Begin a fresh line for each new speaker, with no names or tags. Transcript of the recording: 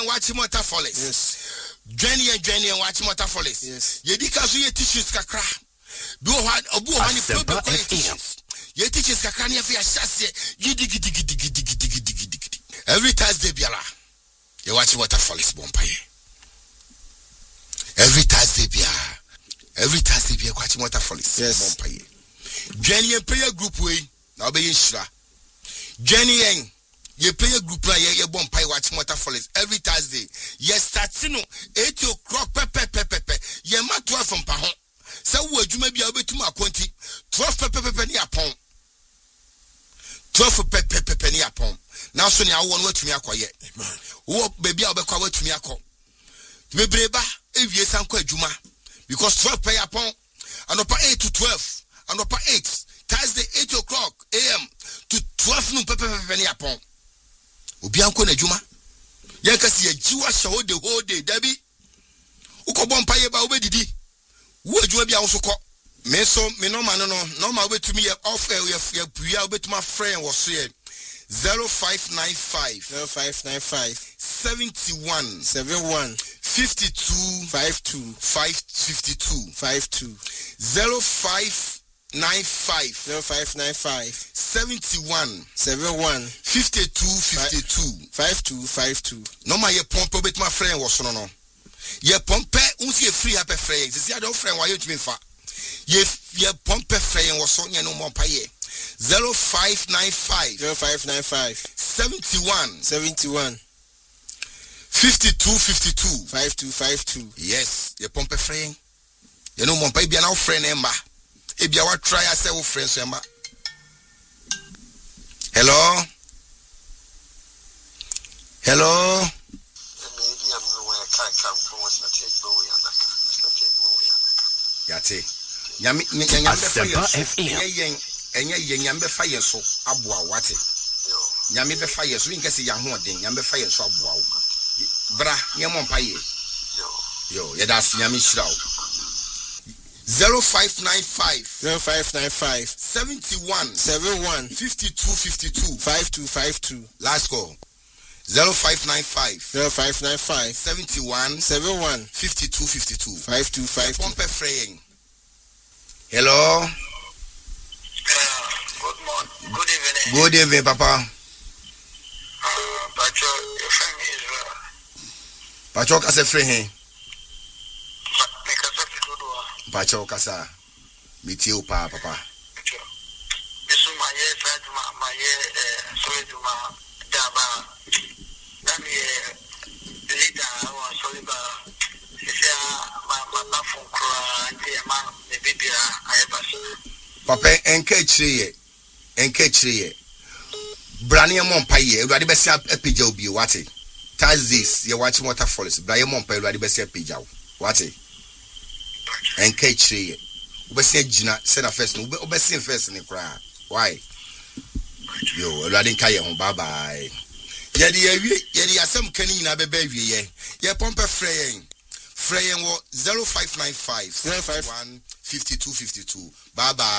watch Motafolis.
Yes.
Jenny and watch Motafolis.
Yes.
Yedika so ye teachers kakra. Do what obu hani problem teachers. Ye teachers kakra ni afi ashase. Gidi. Every Thursday biala. You watch Motafolis bompaye. Every Thursday bia watch Motafolis bompaye. Jenny and prayer group way. Now be in shira. Jenny and ye prayer group la ye bompaye watch Motafolis every Thursday. Ye starting 8 o'clock pepe. Ye ma 12 from pahon. Sa wo adwuma bia obetuma akonti 12 pepe ni apon. 12 pepe ni apon. Now so ni awo no watumi akoye. Wo baby a obekwa watumi akọ. Bebreba ewie sanko adwuma because 12 pay upon anopa 8 to 12 anopa 8 Thursday 8 o'clock a.m. to 12 noon pepe ni upon obi anko na adwuma yankasi ye jiwa shawo the whole day dabi ukobon paye ba obedidi wo adwuma bia wo so kọ me so me normal obetumi ye off ye puya obetuma friend wo so ye 0595 71 52 52 0595 71 52 normal ye pompe bet my friend was no ye pompe unsi ye free up friend this your friend why you me fa ye pompe friend was so no more paye 0595 71 52 yes ye pompe friend you know mon pay bia na friend emba e bia wa try ase wo friend so emba hello yate nyame be fa yeso aboa wate nyame be fa yeso nkese ya ho den nyame be fa yeso aboa wo bra nyemo mpaye yo ya das nyame shira wo 0595 71 52 last call 0595 71 52 pompe fraying hello good evening papa Pacho kase free Pacho kasa miti o papa
Yesu ma ye ma ye so ma daba na me leader wa so ba sia ma fun kra ante ma me bibia ayebas
papa enke chire brane mo mpaye ewade be sia epija obi wate Thursdays you watch Waterfalls Brian Mompa ewade be sia epija wate enke chire we say gina say na first no we say first ni kra why yo ewade nka ye ho bye bye yedi asem kani nyina be wie ye pompe freyen wo 0595 51 52 bye bye.